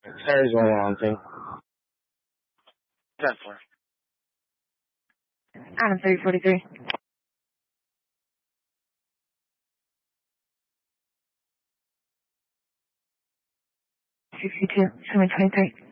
Sarah's one on thing. 10-4. Adam 343. $62, 723.